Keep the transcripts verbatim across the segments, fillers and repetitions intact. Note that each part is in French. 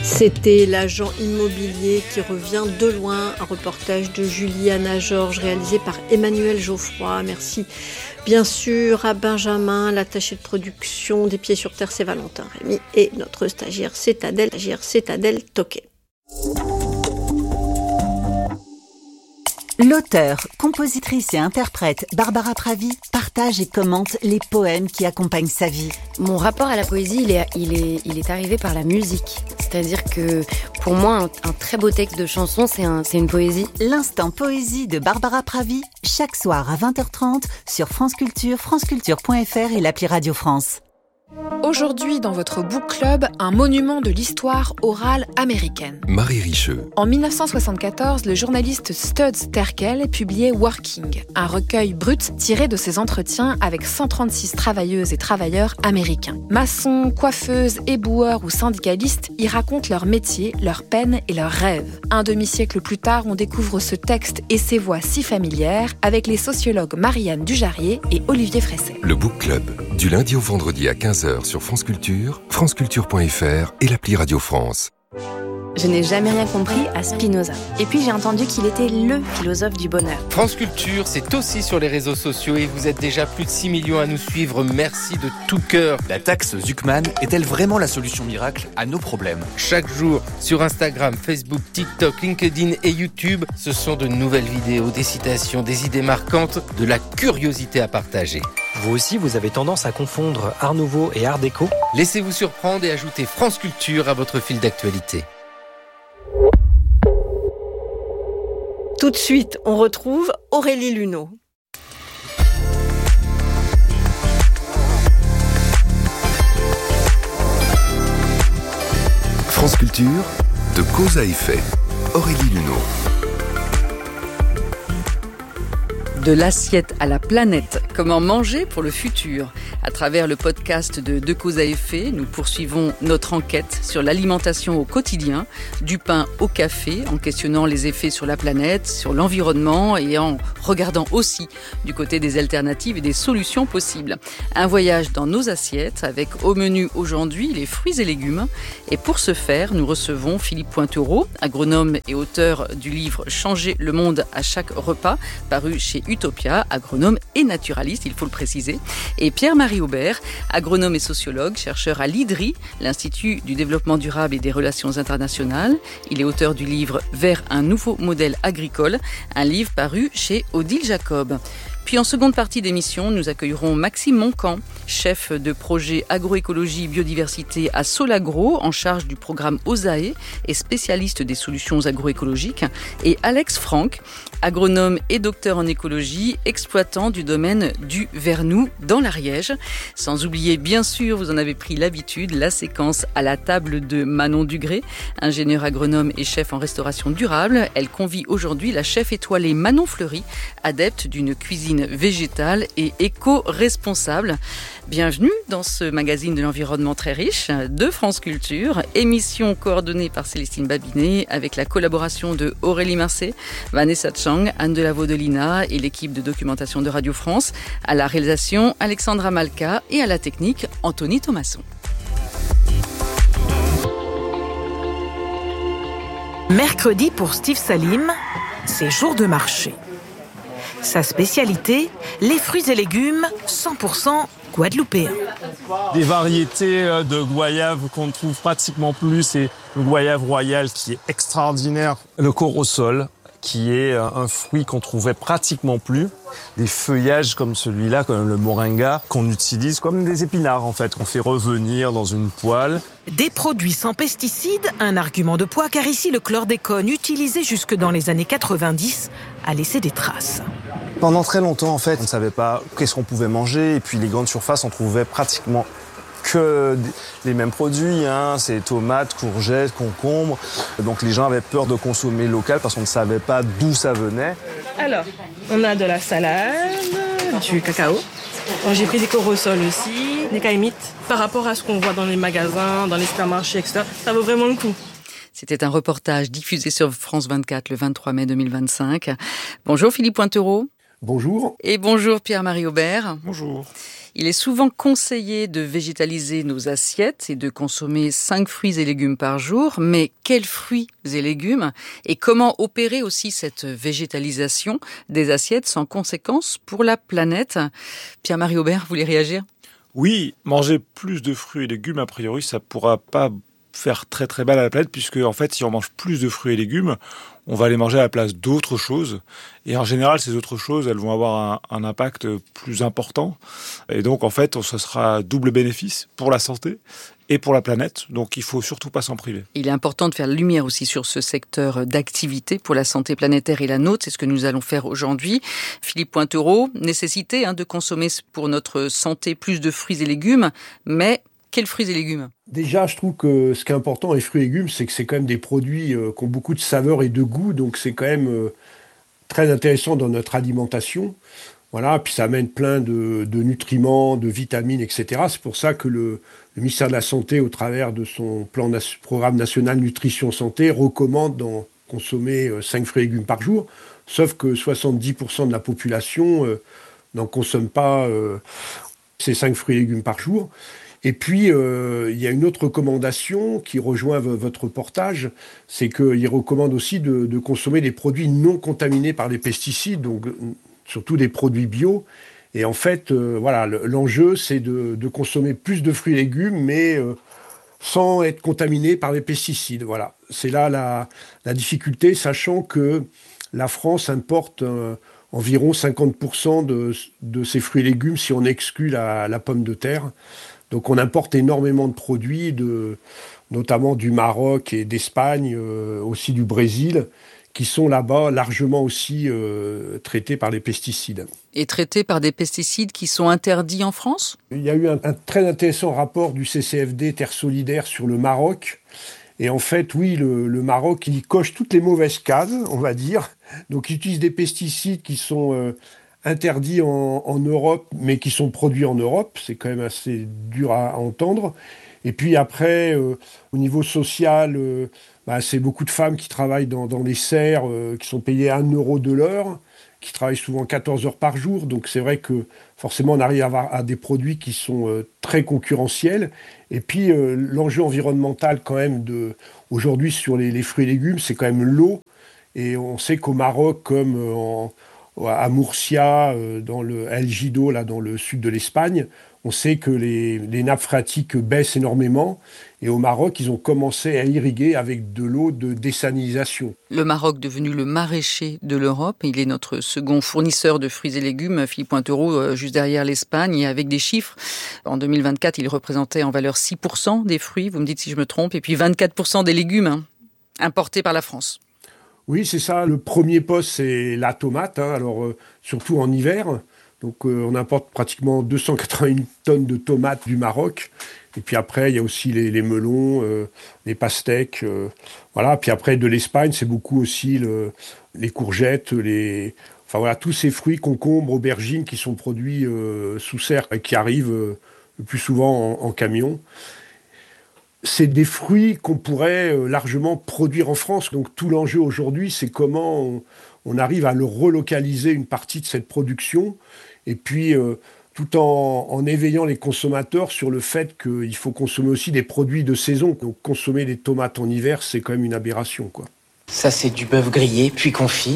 C'était l'agent immobilier qui revient de loin, un reportage de Juliana Georges réalisé par Emmanuel Geoffroy. Merci bien sûr à Benjamin, l'attaché de production des Pieds sur Terre, c'est Valentin Rémy, et notre stagiaire c'est Adèle, stagiaire c'est Adèle Toquet. L'auteure, compositrice et interprète Barbara Pravi partage et commente les poèmes qui accompagnent sa vie. Mon rapport à la poésie, il est, il est, il est arrivé par la musique. C'est-à-dire que pour moi, un, un très beau texte de chanson, c'est, un, c'est une poésie. L'instant poésie de Barbara Pravi, chaque soir à vingt heures trente sur France Culture, franceculture point f r et l'appli Radio France. Aujourd'hui, dans votre book club, un monument de l'histoire orale américaine. Marie Richeux. En dix-neuf cent soixante-quatorze, le journaliste Studs Terkel publiait Working, un recueil brut tiré de ses entretiens avec cent trente-six travailleuses et travailleurs américains. Maçons, coiffeuses, éboueurs ou syndicalistes y racontent leur métier, leurs peines et leurs rêves. Un demi-siècle plus tard, on découvre ce texte et ses voix si familières avec les sociologues Marianne Dujarier et Olivier Fresset. Le book club, du lundi au vendredi à quinze heures sur France Culture, franceculture point f r et l'appli Radio France. Je n'ai jamais rien compris à Spinoza. Et puis j'ai entendu qu'il était le philosophe du bonheur. France Culture, c'est aussi sur les réseaux sociaux et vous êtes déjà plus de six millions à nous suivre. Merci de tout cœur. La taxe Zuckman est-elle vraiment la solution miracle à nos problèmes ? Chaque jour, sur Instagram, Facebook, TikTok, LinkedIn et YouTube, ce sont de nouvelles vidéos, des citations, des idées marquantes, de la curiosité à partager. Vous aussi, vous avez tendance à confondre Art Nouveau et Art Déco ? Laissez-vous surprendre et ajoutez France Culture à votre fil d'actualité. Tout de suite, on retrouve Aurélie Luneau. France Culture, de cause à effet. Aurélie Luneau. De l'assiette à la planète, comment manger pour le futur ? À travers le podcast de De cause à effet, nous poursuivons notre enquête sur l'alimentation au quotidien, du pain au café, en questionnant les effets sur la planète, sur l'environnement et en regardant aussi du côté des alternatives et des solutions possibles. Un voyage dans nos assiettes avec au menu aujourd'hui les fruits et légumes. Et pour ce faire, nous recevons Philippe Pointereau, agronome et auteur du livre « Changer le monde à chaque repas » paru chez Utopia, agronome et naturaliste, il faut le préciser, et Pierre-Marie Aubert, agronome et sociologue, chercheur à l'I D R I, l'Institut du développement durable et des relations internationales. Il est auteur du livre « Vers un nouveau modèle agricole », un livre paru chez Odile Jacob. Puis en seconde partie d'émission, nous accueillerons Maxime Moncan, chef de projet agroécologie biodiversité à Solagro, en charge du programme OSAE et spécialiste des solutions agroécologiques, et Alex Franck, agronome et docteur en écologie, exploitant du domaine du Vernoux dans l'Ariège. Sans oublier, bien sûr, vous en avez pris l'habitude, la séquence à la table de Manon Dugré, ingénieure agronome et chef en restauration durable. Elle convie aujourd'hui la chef étoilée Manon Fleury, adepte d'une cuisine végétale et éco-responsable. Bienvenue dans ce magazine de l'environnement très riche de France Culture, émission coordonnée par Célestine Babinet avec la collaboration de Aurélie Marcet, Vanessa Chang, Anne de la Vaudelina et l'équipe de documentation de Radio France, à la réalisation Alexandra Malka et à la technique Anthony Thomasson. Mercredi pour Steve Salim, c'est jour de marché. Sa spécialité, les fruits et légumes cent pour cent guadeloupéens. Des variétés de goyave qu'on ne trouve pratiquement plus, c'est le goyave royal qui est extraordinaire, le corosol qui est un fruit qu'on trouvait pratiquement plus, des feuillages comme celui-là, comme le moringa, qu'on utilise comme des épinards en fait, qu'on fait revenir dans une poêle. Des produits sans pesticides, un argument de poids, car ici le chlordécone, utilisé jusque dans les années quatre-vingt-dix, a laissé des traces. Pendant très longtemps, en fait, on ne savait pas qu'est-ce qu'on pouvait manger, et puis les grandes surfaces, on trouvait pratiquement que les mêmes produits, hein, c'est tomates, courgettes, concombres. Donc les gens avaient peur de consommer local parce qu'on ne savait pas d'où ça venait. Alors, on a de la salade, du cacao. Donc, j'ai pris des corosols aussi, des caïmites. Par rapport à ce qu'on voit dans les magasins, dans les supermarchés, et cetera, ça vaut vraiment le coup. C'était un reportage diffusé sur France vingt-quatre le vingt-trois mai deux mille vingt-cinq. Bonjour Philippe Pointereau. Bonjour. Et bonjour Pierre-Marie Aubert. Bonjour. Il est souvent conseillé de végétaliser nos assiettes et de consommer cinq fruits et légumes par jour. Mais quels fruits et légumes ? Et comment opérer aussi cette végétalisation des assiettes sans conséquence pour la planète ? Pierre-Marie Aubert, vous voulez réagir ? Oui, manger plus de fruits et légumes, a priori, ça ne pourra pas faire très très mal à la planète, puisque en fait, si on mange plus de fruits et légumes, on va les manger à la place d'autres choses. Et en général, ces autres choses, elles vont avoir un, un impact plus important. Et donc, en fait, ce sera double bénéfice pour la santé et pour la planète. Donc, il faut surtout pas s'en priver. Il est important de faire la lumière aussi sur ce secteur d'activité pour la santé planétaire et la nôtre. C'est ce que nous allons faire aujourd'hui. Philippe Pointereau, nécessité hein, de consommer pour notre santé plus de fruits et légumes, mais quels fruits et légumes ? Déjà, je trouve que ce qui est important dans les fruits et légumes, c'est que c'est quand même des produits euh, qui ont beaucoup de saveur et de goût. Donc, c'est quand même euh, très intéressant dans notre alimentation. Voilà, puis ça amène plein de, de nutriments, de vitamines, et cetera. C'est pour ça que le, le ministère de la Santé, au travers de son plan nas- programme national nutrition santé, recommande d'en consommer euh, cinq fruits et légumes par jour. Sauf que soixante-dix pour cent de la population euh, n'en consomme pas euh, ces cinq fruits et légumes par jour. Et puis, euh, il y a une autre recommandation qui rejoint v- votre reportage, c'est qu'il recommande aussi de, de consommer des produits non contaminés par les pesticides, donc euh, surtout des produits bio. Et en fait, euh, voilà, le, l'enjeu, c'est de, de consommer plus de fruits et légumes, mais euh, sans être contaminé par les pesticides. Voilà, c'est là la, la difficulté, sachant que la France importe euh, environ cinquante pour cent de, de ses fruits et légumes si on exclut la, la pomme de terre. Donc on importe énormément de produits, de, notamment du Maroc et d'Espagne, euh, aussi du Brésil, qui sont là-bas largement aussi euh, traités par les pesticides. Et traités par des pesticides qui sont interdits en France ? Il y a eu un, un très intéressant rapport du C C F D Terre Solidaire sur le Maroc. Et en fait, oui, le, le Maroc, il coche toutes les mauvaises cases, on va dire. Donc il utilise des pesticides qui sont... Euh, interdits en, en Europe, mais qui sont produits en Europe. C'est quand même assez dur à, à entendre. Et puis après, euh, au niveau social, euh, bah, c'est beaucoup de femmes qui travaillent dans, dans les serres, euh, qui sont payées un euro de l'heure, qui travaillent souvent quatorze heures par jour. Donc c'est vrai que forcément, on arrive à avoir à des produits qui sont euh, très concurrentiels. Et puis euh, l'enjeu environnemental quand même de, aujourd'hui sur les, les fruits et légumes, c'est quand même l'eau. Et on sait qu'au Maroc, comme euh, en à Murcia, dans le El Gido, là, dans le sud de l'Espagne, on sait que les, les nappes phréatiques baissent énormément. Et au Maroc, ils ont commencé à irriguer avec de l'eau de désalinisation. Le Maroc, devenu le maraîcher de l'Europe, il est notre second fournisseur de fruits et légumes, Philippe Pointereau, juste derrière l'Espagne. Et avec des chiffres, en deux mille vingt-quatre, il représentait en valeur six pour cent des fruits, vous me dites si je me trompe, et puis vingt-quatre pour cent des légumes hein, importés par la France. Oui, c'est ça. Le premier poste, c'est la tomate, hein, alors euh, surtout en hiver. Donc euh, on importe pratiquement deux cent quatre-vingt-un tonnes de tomates du Maroc. Et puis après, il y a aussi les, les melons, euh, les pastèques. Euh, voilà. Puis après, de l'Espagne, c'est beaucoup aussi le, les courgettes, les... Enfin voilà, tous ces fruits, concombres, aubergines qui sont produits euh, sous serre et qui arrivent euh, le plus souvent en, en camion. C'est des fruits qu'on pourrait largement produire en France. Donc tout l'enjeu aujourd'hui, c'est comment on, on arrive à le relocaliser une partie de cette production, et puis euh, tout en, en éveillant les consommateurs sur le fait qu'il faut consommer aussi des produits de saison. Donc consommer des tomates en hiver, c'est quand même une aberration, quoi. Ça, c'est du bœuf grillé, puis confit.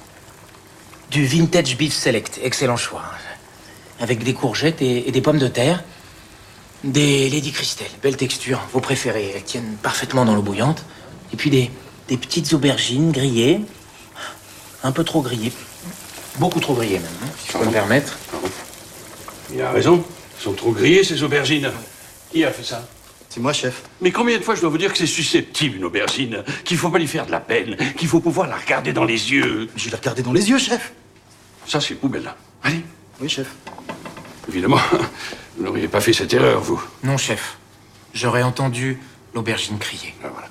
Du vintage beef select, excellent choix. Avec des courgettes et, et des pommes de terre. Des Lady Christelle, belle texture, vos préférées, elles tiennent parfaitement dans l'eau bouillante. Et puis des, des petites aubergines grillées, un peu trop grillées, beaucoup trop grillées même, hein, si je peux me permettre. Il a raison, elles sont trop grillées ces aubergines. Qui a fait ça? C'est moi, chef. Mais combien de fois je dois vous dire que c'est susceptible une aubergine, qu'il faut pas lui faire de la peine, qu'il faut pouvoir la regarder dans les yeux? Je vais la regarder dans les yeux, chef. Ça, c'est poubelle, là. Allez. Oui, chef. Évidemment, vous n'auriez pas fait cette erreur, vous. Non, chef. J'aurais entendu l'aubergine crier. Ah, voilà.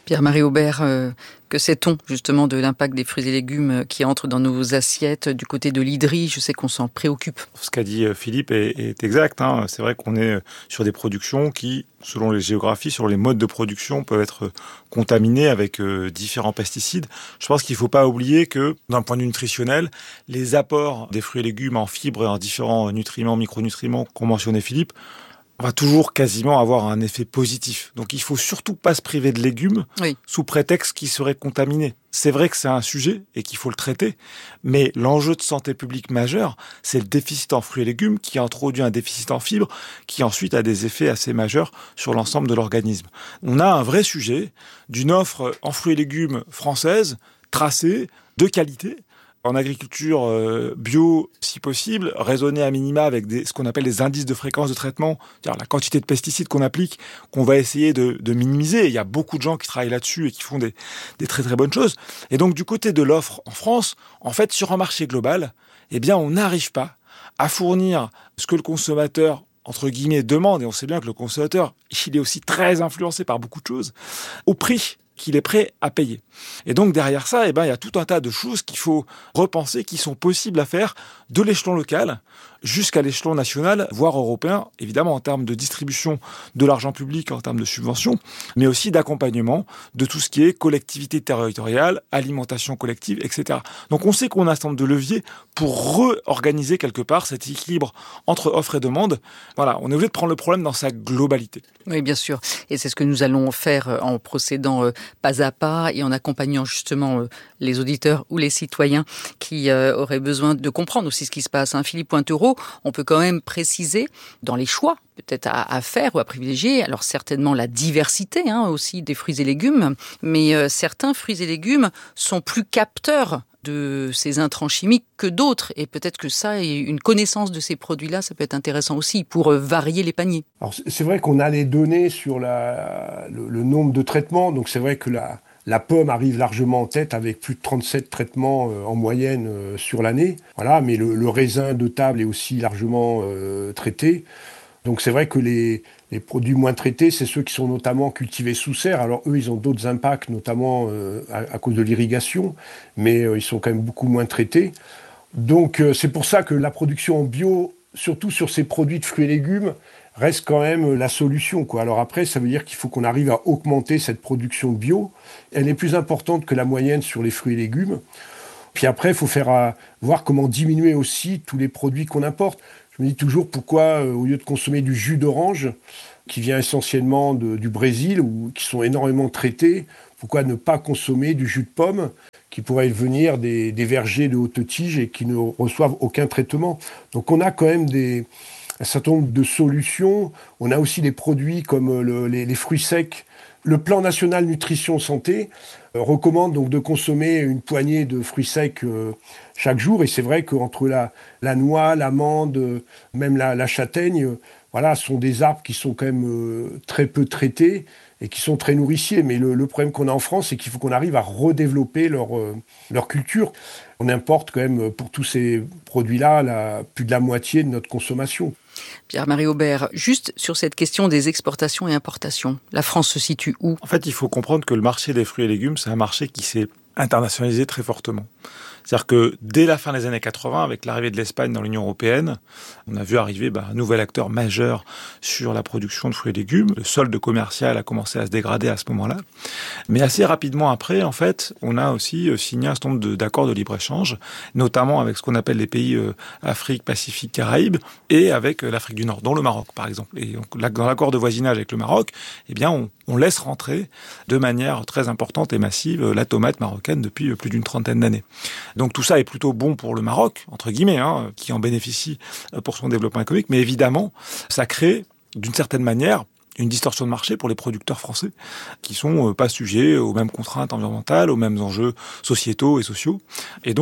Pierre-Marie Aubert, euh, que sait-on justement de l'impact des fruits et légumes qui entrent dans nos assiettes du côté de l'I D R I? Je sais qu'on s'en préoccupe. Ce qu'a dit Philippe est, est exact. Hein. C'est vrai qu'on est sur des productions qui, selon les géographies, selon les modes de production, peuvent être contaminées avec euh, différents pesticides. Je pense qu'il ne faut pas oublier que, d'un point de vue nutritionnel, les apports des fruits et légumes en fibres et en différents nutriments, micronutriments qu'ont mentionné Philippe, on va toujours quasiment avoir un effet positif. Donc il faut surtout pas se priver de légumes oui. sous prétexte qu'ils seraient contaminés. C'est vrai que c'est un sujet et qu'il faut le traiter, mais l'enjeu de santé publique majeur, c'est le déficit en fruits et légumes qui introduit un déficit en fibres qui ensuite a des effets assez majeurs sur l'ensemble de l'organisme. On a un vrai sujet d'une offre en fruits et légumes française, tracée, de qualité, en agriculture euh, bio, si possible, raisonnée à minima avec des, ce qu'on appelle des indices de fréquence de traitement, c'est-à-dire la quantité de pesticides qu'on applique, qu'on va essayer de, de minimiser. Il y a beaucoup de gens qui travaillent là-dessus et qui font des, des très très bonnes choses. Et donc du côté de l'offre en France, en fait, sur un marché global, eh bien, on n'arrive pas à fournir ce que le consommateur, entre guillemets, demande, et on sait bien que le consommateur, il est aussi très influencé par beaucoup de choses, au prix qu'il est prêt à payer. Et donc derrière ça, eh ben, il y a tout un tas de choses qu'il faut repenser, qui sont possibles à faire de l'échelon local jusqu'à l'échelon national, voire européen, évidemment en termes de distribution de l'argent public, en termes de subventions, mais aussi d'accompagnement de tout ce qui est collectivité territoriale, alimentation collective, et cetera. Donc on sait qu'on a un certain nombre de leviers pour réorganiser quelque part cet équilibre entre offre et demande. Voilà, on est obligé de prendre le problème dans sa globalité. Oui, bien sûr. Et c'est ce que nous allons faire en procédant pas à pas et en accompagnant justement les auditeurs ou les citoyens qui auraient besoin de comprendre aussi ce qui se passe. Hein. Philippe Pointereau, on peut quand même préciser dans les choix peut-être à, à faire ou à privilégier, alors certainement la diversité hein, aussi des fruits et légumes, mais euh, certains fruits et légumes sont plus capteurs de ces intrants chimiques que d'autres. Et peut-être que ça, et une connaissance de ces produits-là, ça peut être intéressant aussi pour euh, varier les paniers. Alors c'est vrai qu'on a les données sur la, le, le nombre de traitements, donc c'est vrai que la... La pomme arrive largement en tête avec plus de trente-sept traitements euh, en moyenne euh, sur l'année. Voilà, mais le, le raisin de table est aussi largement euh, traité. Donc c'est vrai que les, les produits moins traités, c'est ceux qui sont notamment cultivés sous serre. Alors eux, ils ont d'autres impacts, notamment euh, à, à cause de l'irrigation, mais euh, ils sont quand même beaucoup moins traités. Donc euh, c'est pour ça que la production en bio, surtout sur ces produits de fruits et légumes, reste quand même la solution, quoi. Alors après, ça veut dire qu'il faut qu'on arrive à augmenter cette production bio. Elle est plus importante que la moyenne sur les fruits et légumes. Puis après, il faut faire euh, voir comment diminuer aussi tous les produits qu'on importe. Je me dis toujours pourquoi, euh, au lieu de consommer du jus d'orange, qui vient essentiellement de, du Brésil, ou qui sont énormément traités, pourquoi ne pas consommer du jus de pomme, qui pourrait venir des, des vergers de haute tige et qui ne reçoivent aucun traitement. Donc on a quand même des... un certain nombre de solutions. On a aussi des produits comme le, les, les fruits secs. Le plan national nutrition santé euh, recommande donc de consommer une poignée de fruits secs euh, chaque jour. Et c'est vrai qu'entre la, la noix, l'amande, euh, même la, la châtaigne, euh, voilà, sont des arbres qui sont quand même euh, très peu traités et qui sont très nourriciers. Mais le, le problème qu'on a en France, c'est qu'il faut qu'on arrive à redévelopper leur, euh, leur culture. On importe quand même pour tous ces produits-là la, plus de la moitié de notre consommation. Pierre-Marie Aubert, juste sur cette question des exportations et importations, la France se situe où ? En fait, il faut comprendre que le marché des fruits et légumes, c'est un marché qui s'est internationalisé très fortement. C'est-à-dire que dès la fin des années quatre-vingts, avec l'arrivée de l'Espagne dans l'Union européenne, on a vu arriver bah, un nouvel acteur majeur sur la production de fruits et légumes. Le solde commercial a commencé à se dégrader à ce moment-là. Mais assez rapidement après, en fait, on a aussi signé un certain nombre de, d'accords de libre-échange, notamment avec ce qu'on appelle les pays euh, Afrique, Pacifique, Caraïbes, et avec euh, l'Afrique du Nord, dont le Maroc, par exemple. Et donc, dans l'accord de voisinage avec le Maroc, eh bien, on, on laisse rentrer de manière très importante et massive euh, la tomate marocaine depuis euh, plus d'une trentaine d'années. Donc tout ça est plutôt bon pour le Maroc, entre guillemets, hein, qui en bénéficie pour son développement économique. Mais évidemment, ça crée, d'une certaine manière, une distorsion de marché pour les producteurs français, qui sont pas sujets aux mêmes contraintes environnementales, aux mêmes enjeux sociétaux et sociaux. Et donc,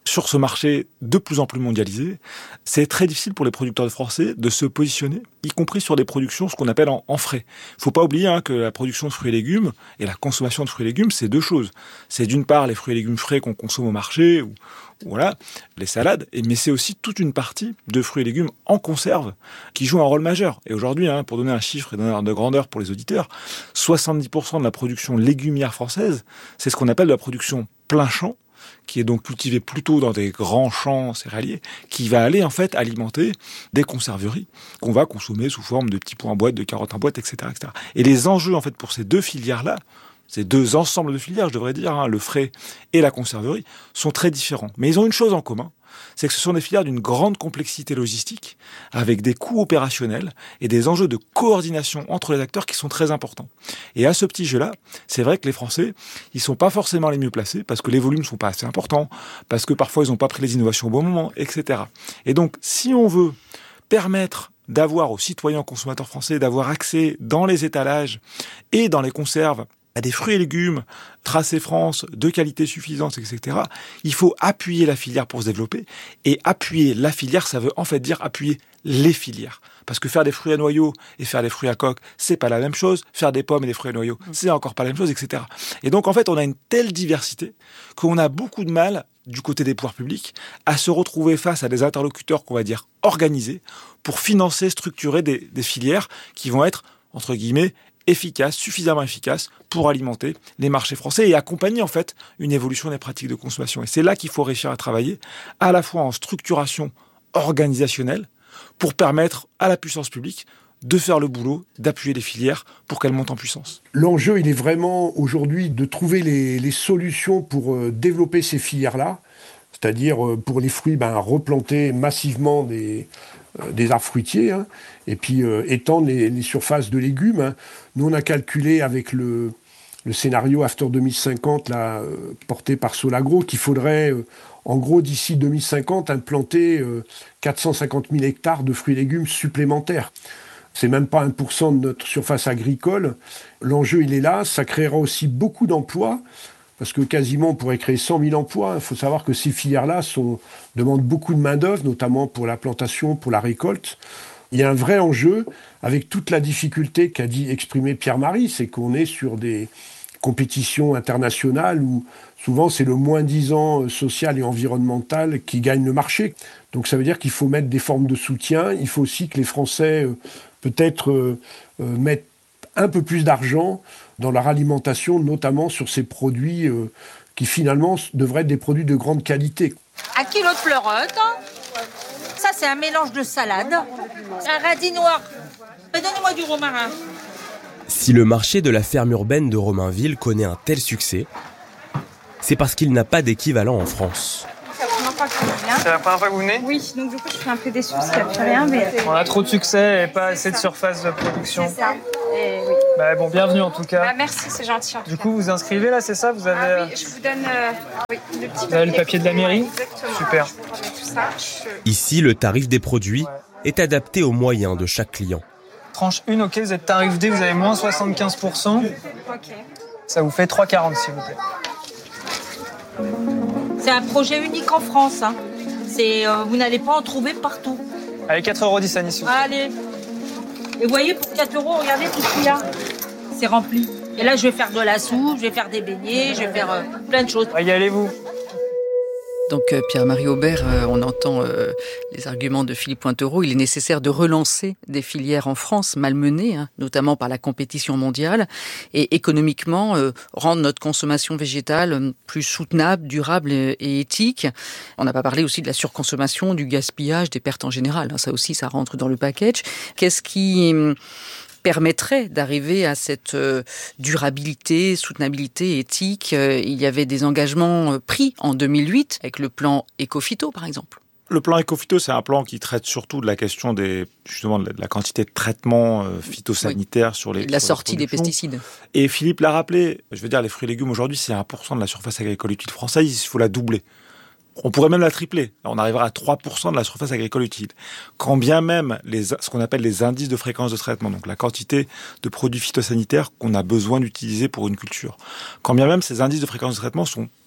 sur ce marché de plus en plus mondialisé, c'est très difficile pour les producteurs français de se positionner, y compris sur des productions, ce qu'on appelle en, en frais. Il ne faut pas oublier hein, que la production de fruits et légumes et la consommation de fruits et légumes, c'est deux choses. C'est d'une part les fruits et légumes frais qu'on consomme au marché, ou, ou voilà, les salades, et, mais c'est aussi toute une partie de fruits et légumes en conserve qui jouent un rôle majeur. Et aujourd'hui, hein, pour donner un chiffre et donner un ordre de grandeur pour les auditeurs, soixante-dix pour cent de la production légumière française, c'est ce qu'on appelle de la production plein champ, qui est donc cultivé plutôt dans des grands champs céréaliers, qui va aller en fait alimenter des conserveries qu'on va consommer sous forme de petits pois en boîte, de carottes en boîte, et cetera, et cetera. Et les enjeux en fait pour ces deux filières-là, ces deux ensembles de filières, je devrais dire, hein, le frais et la conserverie, sont très différents. Mais ils ont une chose en commun, c'est que ce sont des filières d'une grande complexité logistique, avec des coûts opérationnels et des enjeux de coordination entre les acteurs qui sont très importants. Et à ce petit jeu-là, c'est vrai que les Français, ils sont pas forcément les mieux placés, parce que les volumes sont pas assez importants, parce que parfois ils n'ont pas pris les innovations au bon moment, et cetera. Et donc, si on veut permettre d'avoir aux citoyens consommateurs français, d'avoir accès dans les étalages et dans les conserves à des fruits et légumes tracés France, de qualité suffisante, et cetera, il faut appuyer la filière pour se développer. Et appuyer la filière, ça veut en fait dire appuyer les filières. Parce que faire des fruits à noyaux et faire des fruits à coque, c'est pas la même chose. Faire des pommes et des fruits à noyaux, c'est encore pas la même chose, et cetera. Et donc, en fait, on a une telle diversité qu'on a beaucoup de mal, du côté des pouvoirs publics, à se retrouver face à des interlocuteurs qu'on va dire organisés pour financer, structurer des, des filières qui vont être, entre guillemets, efficace, suffisamment efficace pour alimenter les marchés français et accompagner en fait une évolution des pratiques de consommation. Et c'est là qu'il faut réussir à travailler, à la fois en structuration organisationnelle, pour permettre à la puissance publique de faire le boulot, d'appuyer les filières pour qu'elles montent en puissance. L'enjeu, il est vraiment aujourd'hui de trouver les, les solutions pour euh, développer ces filières-là, c'est-à-dire euh, pour les fruits, ben, replanter massivement des... des arbres fruitiers, hein, et puis euh, étendre les, les surfaces de légumes. Hein. Nous, on a calculé avec le, le scénario After deux mille cinquante, là, euh, porté par Solagro, qu'il faudrait, euh, en gros, d'ici deux mille cinquante, implanter euh, quatre cent cinquante mille hectares de fruits et légumes supplémentaires. C'est même pas un pour cent de notre surface agricole. L'enjeu, il est là. Ça créera aussi beaucoup d'emplois, parce que quasiment on pourrait créer cent mille emplois. Il faut savoir que ces filières-là sont, demandent beaucoup de main-d'œuvre, notamment pour la plantation, pour la récolte. Il y a un vrai enjeu, avec toute la difficulté qu'a dit exprimer Pierre-Marie, c'est qu'on est sur des compétitions internationales où souvent c'est le moins-disant social et environnemental qui gagne le marché. Donc ça veut dire qu'il faut mettre des formes de soutien. Il faut aussi que les Français, euh, peut-être, euh, euh, mettent un peu plus d'argent dans leur alimentation, notamment sur ces produits euh, qui finalement devraient être des produits de grande qualité. Un kilo de pleurotes, ça c'est un mélange de salade, un radis noir, donnez-moi du romarin. Si le marché de la ferme urbaine de Romainville connaît un tel succès, c'est parce qu'il n'a pas d'équivalent en France. C'est la première fois que vous venez ? Oui, donc du coup je suis un peu déçue parce qu'il n'y a plus rien. Mais... On a trop de succès et pas assez de surface de production. C'est ça. Et oui. Bah bon, bienvenue en tout cas. Bah, merci, c'est gentil. En tout du cas. coup, vous vous inscrivez là, c'est ça ? Vous avez. Ah oui, je vous donne euh, oui, le petit vous avez le papier de la mairie ? Exactement. Super. Tout ça, je... Ici, le tarif des produits ouais. est adapté aux moyens de chaque client. Tranche un, ok, vous êtes tarif D, vous avez moins soixante-quinze pour cent. Ok. Ça vous fait trois euros quarante s'il vous plaît. C'est un projet unique en France. Hein. C'est, euh, vous n'allez pas en trouver partout. Allez, quatre euros dix à Nice. Allez. Et vous voyez, pour quatre euros, regardez tout ce qu'il y a. C'est rempli. Et là, je vais faire de la soupe, je vais faire des beignets, je vais faire euh, plein de choses. Régalez-vous. Donc euh, Pierre-Marie Aubert, euh, on entend euh, les arguments de Philippe Pointereau. Il est nécessaire de relancer des filières en France malmenées, hein, notamment par la compétition mondiale, et économiquement euh, rendre notre consommation végétale plus soutenable, durable et, et éthique. On n'a pas parlé aussi de la surconsommation, du gaspillage, des pertes en général. Hein, ça aussi, ça rentre dans le package. Qu'est-ce qui permettrait d'arriver à cette euh, durabilité, soutenabilité, éthique. Euh, il y avait des engagements euh, pris en deux mille huit avec le plan Écophyto, par exemple. Le plan Écophyto, c'est un plan qui traite surtout de la question des, justement, de la quantité de traitements euh, phytosanitaires oui. sur les. Et de la sortie des pesticides. Et Philippe l'a rappelé, je veux dire, les fruits et légumes aujourd'hui, c'est un pour cent de la surface agricole utile française, il faut la doubler. On pourrait même la tripler. On arrivera à trois pour cent de la surface agricole utile. Quand bien même les, ce qu'on appelle les indices de fréquence de traitement, donc la quantité de produits phytosanitaires qu'on a besoin d'utiliser pour une culture, quand bien même ces indices de fréquence de traitement sont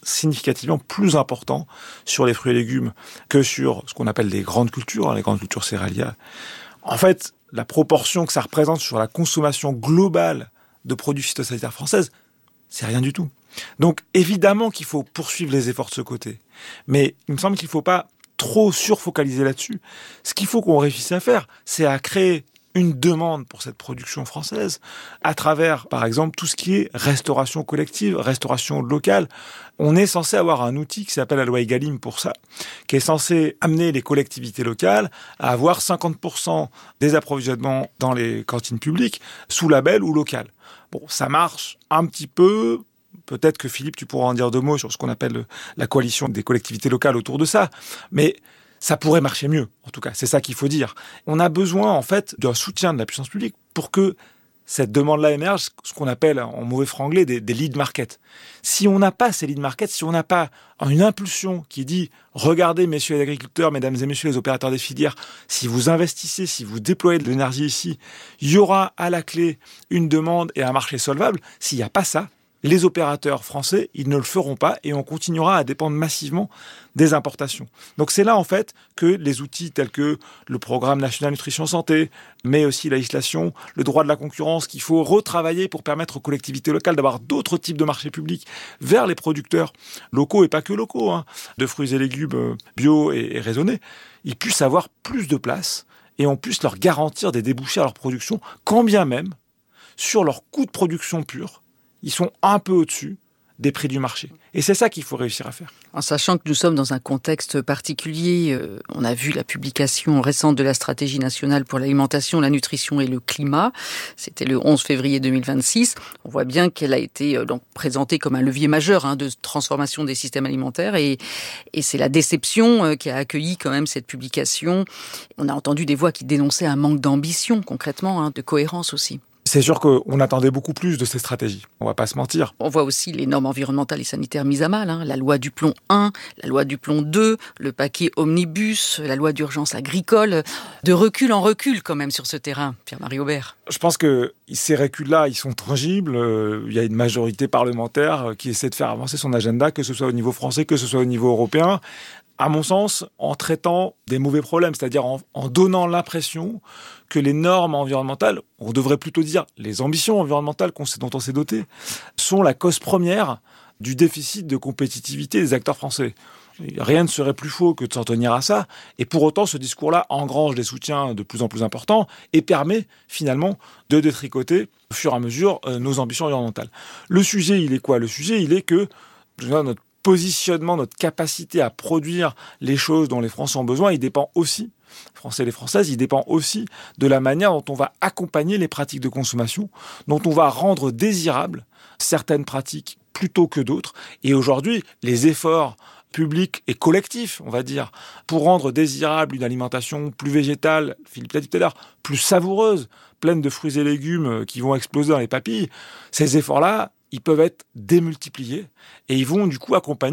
significativement plus important sur les fruits et légumes que sur ce qu'on appelle les grandes cultures, hein, les grandes cultures céréalières. En fait, la proportion que ça représente sur la consommation globale de produits phytosanitaires françaises, c'est rien du tout. Donc, évidemment qu'il faut poursuivre les efforts de ce côté. Mais il me semble qu'il ne faut pas trop surfocaliser là-dessus. Ce qu'il faut qu'on réussisse à faire, c'est à créer une demande pour cette production française à travers, par exemple, tout ce qui est restauration collective, restauration locale. On est censé avoir un outil qui s'appelle la loi Egalim pour ça, qui est censé amener les collectivités locales à avoir cinquante pour cent des approvisionnements dans les cantines publiques sous label ou local. Bon, ça marche un petit peu. Peut-être que Philippe, tu pourras en dire deux mots sur ce qu'on appelle la coalition des collectivités locales autour de ça. Mais ça pourrait marcher mieux, en tout cas. C'est ça qu'il faut dire. On a besoin, en fait, d'un soutien de la puissance publique pour que cette demande-là émerge, ce qu'on appelle, en mauvais franglais, des, des lead markets. Si on n'a pas ces lead markets, si on n'a pas une impulsion qui dit « Regardez, messieurs les agriculteurs, mesdames et messieurs les opérateurs des filières, si vous investissez, si vous déployez de l'énergie ici, il y aura à la clé une demande et un marché solvable. » S'il n'y a pas ça, les opérateurs français, ils ne le feront pas et on continuera à dépendre massivement des importations. Donc c'est là, en fait, que les outils tels que le programme national nutrition santé, mais aussi la législation, le droit de la concurrence, qu'il faut retravailler pour permettre aux collectivités locales d'avoir d'autres types de marchés publics vers les producteurs locaux et pas que locaux, hein, de fruits et légumes bio et, et raisonnés, ils puissent avoir plus de place et on puisse leur garantir des débouchés à leur production, quand bien même, sur leur coût de production pur, ils sont un peu au-dessus des prix du marché. Et c'est ça qu'il faut réussir à faire. En sachant que nous sommes dans un contexte particulier, euh, on a vu la publication récente de la stratégie nationale pour l'alimentation, la nutrition et le climat. C'était le onze février deux mille vingt-six. On voit bien qu'elle a été euh, donc présentée comme un levier majeur hein, de transformation des systèmes alimentaires. Et, et c'est la déception euh, qui a accueilli quand même cette publication. On a entendu des voix qui dénonçaient un manque d'ambition, concrètement, hein, de cohérence aussi. C'est sûr qu'on attendait beaucoup plus de ces stratégies, on va pas se mentir. On voit aussi les normes environnementales et sanitaires mises à mal, hein. La loi du plomb un, la loi du plomb deux, le paquet Omnibus, la loi d'urgence agricole, de recul en recul quand même sur ce terrain, Pierre-Marie Aubert. Je pense que ces reculs-là, ils sont tangibles. Il y a une majorité parlementaire qui essaie de faire avancer son agenda, que ce soit au niveau français, que ce soit au niveau européen. À mon sens, en traitant des mauvais problèmes, c'est-à-dire en, en donnant l'impression que les normes environnementales, on devrait plutôt dire les ambitions environnementales qu'on sait, dont on s'est doté, sont la cause première du déficit de compétitivité des acteurs français. Rien ne serait plus faux que de s'en tenir à ça. Et pour autant, ce discours-là engrange des soutiens de plus en plus importants et permet finalement de détricoter au fur et à mesure euh, nos ambitions environnementales. Le sujet, il est quoi ? Le sujet, il est que notre positionnement, notre capacité à produire les choses dont les Français ont besoin, il dépend aussi, les Français et les Françaises, il dépend aussi de la manière dont on va accompagner les pratiques de consommation, dont on va rendre désirables certaines pratiques plutôt que d'autres. Et aujourd'hui, les efforts publics et collectifs, on va dire, pour rendre désirable une alimentation plus végétale, Philippe l'a dit tout à l'heure, plus savoureuse, pleine de fruits et légumes qui vont exploser dans les papilles, ces efforts-là, ils peuvent être démultipliés et ils vont du coup accompagner